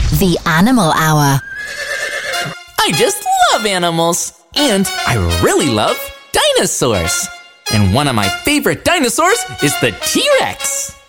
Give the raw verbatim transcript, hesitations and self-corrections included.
The Animal Hour. I just love animals. And I really love dinosaurs. And one of my favorite dinosaurs is the T-Rex.